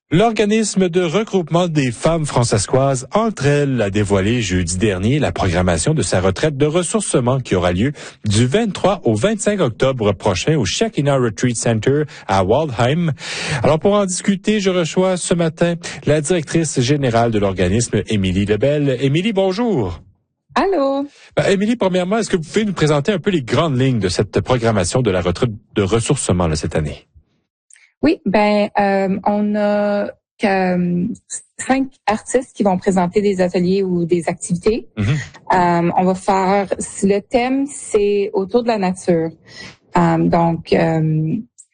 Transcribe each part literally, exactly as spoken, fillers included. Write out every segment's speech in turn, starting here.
L'organisme de regroupement des femmes francescoises Entre-Elles a dévoilé jeudi dernier la programmation de sa retraite de ressourcement qui aura lieu du vingt-trois au vingt-cinq octobre prochain au Shekinah Retreat Center à Waldheim. Alors pour en discuter, je reçois ce matin la directrice générale de l'organisme, Émilie Lebel. Émilie, bonjour. Allô. Ben, Émilie, premièrement, est-ce que vous pouvez nous présenter un peu les grandes lignes de cette programmation de la retraite de ressourcement là, cette année? Oui, ben euh, on a euh, cinq artistes qui vont présenter des ateliers ou des activités. Mm-hmm. Euh, on va faire, le thème c'est autour de la nature. Euh, donc, euh,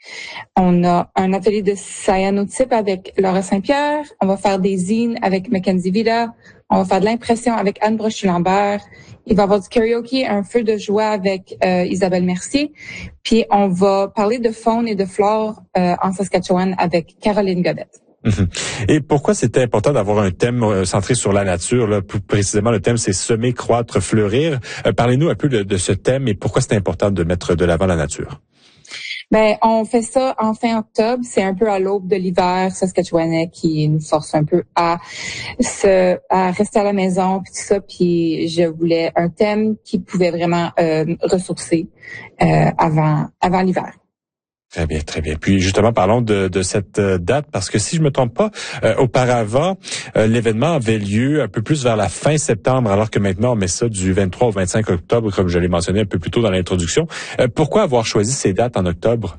on a un atelier de cyanotype avec Laura Saint-Pierre. On va faire des zines avec Mackenzie Vida. On va faire de l'impression avec Anne Brochu-Lambert. Il va y avoir du karaoké, un feu de joie avec euh, Isabelle Mercier. Puis on va parler de faune et de flore euh, en Saskatchewan avec Caroline Godette. Et pourquoi c'était important d'avoir un thème centré sur la nature? Là? Plus précisément, le thème, c'est semer, croître, fleurir. Euh, parlez-nous un peu de, de ce thème et pourquoi c'est important de mettre de l'avant la nature. Ben, on fait ça en fin octobre. C'est un peu à l'aube de l'hiver saskatchewanais qui nous force un peu à se, à rester à la maison puis tout ça. Puis je voulais un thème qui pouvait vraiment euh, ressourcer euh, avant, avant l'hiver. Très bien, très bien. Puis justement, parlons de, de cette date, parce que si je me trompe pas, euh, auparavant, euh, l'événement avait lieu un peu plus vers la fin septembre, alors que maintenant, on met ça du vingt-trois au vingt-cinq octobre, comme je l'ai mentionné un peu plus tôt dans l'introduction. Euh, pourquoi avoir choisi ces dates en octobre?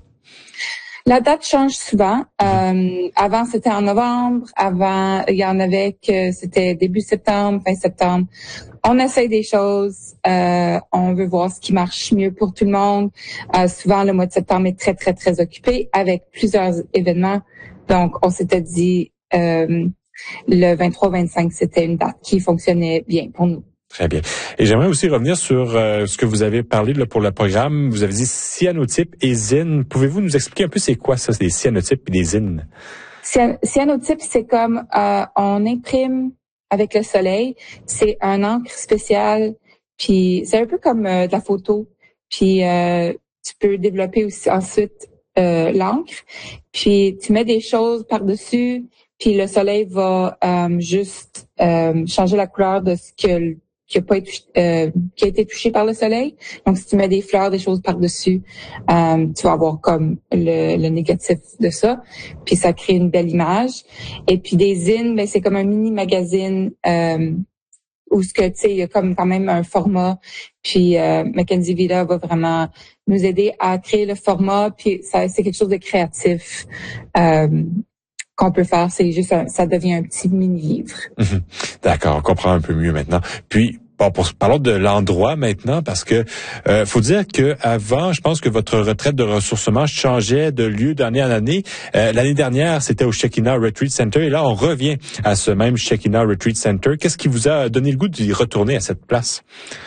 La date change souvent. Euh, avant, c'était en novembre. Avant, il y en avait que c'était début septembre, fin septembre. On essaye des choses. Euh, on veut voir ce qui marche mieux pour tout le monde. Euh, souvent, le mois de septembre est très, très, très occupé avec plusieurs événements. Donc, on s'était dit euh, le vingt-trois vingt-cinq, c'était une date qui fonctionnait bien pour nous. Très bien. Et j'aimerais aussi revenir sur euh, ce que vous avez parlé là, pour le programme. Vous avez dit cyanotype et zine. Pouvez-vous nous expliquer un peu c'est quoi ça, des cyanotypes et des zines? Cyan- cyanotype, c'est comme euh, on imprime avec le soleil. C'est un encre spécial. Puis c'est un peu comme euh, de la photo. Puis euh, tu peux développer aussi ensuite euh, l'encre. Puis tu mets des choses par-dessus. Puis le soleil va euh, juste euh, changer la couleur de ce que qui a pas été euh, qui a été touché par le soleil. Donc si tu mets des fleurs, des choses par-dessus, euh, tu vas avoir comme le, le négatif de ça. Puis ça crée une belle image. Et puis des zines, ben c'est comme un mini magazine euh, où ce que tu sais, il y a comme quand même un format. Puis euh, Mackenzie Vida va vraiment nous aider à créer le format. Puis ça c'est quelque chose de créatif. Euh, qu'on peut faire, c'est juste, un, ça devient un petit mini-livre. Mmh. D'accord, on comprend un peu mieux maintenant. Puis, bon, pour, parlons de l'endroit maintenant, parce que euh, faut dire que avant, je pense que votre retraite de ressourcement changeait de lieu d'année en année. Euh, l'année dernière, c'était au Shekinah Retreat Center, et là, on revient à ce même Shekinah Retreat Center. Qu'est-ce qui vous a donné le goût d'y retourner à cette place?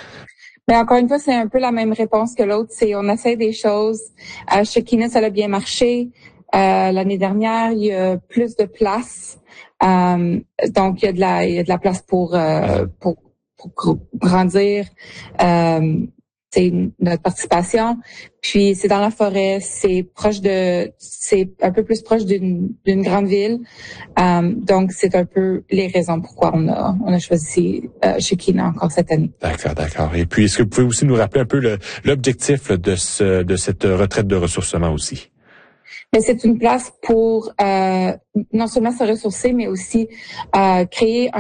Mais encore une fois, c'est un peu la même réponse que l'autre. C'est on essaie des choses. À Shekinah, ça a bien marché. Euh, l'année dernière, il y a plus de place. Euh, donc, il y a de la, il y a de la place pour, euh, pour, pour grandir euh, c'est notre participation. Puis, c'est dans la forêt, c'est proche de, c'est un peu plus proche d'une, d'une grande ville. Euh, donc, c'est un peu les raisons pourquoi on a, on a choisi euh, Shekinah encore cette année. D'accord, d'accord. Et puis, est-ce que vous pouvez aussi nous rappeler un peu le, l'objectif de ce, de cette retraite de ressourcement aussi? Mais c'est une place pour euh, non seulement se ressourcer, mais aussi euh, créer un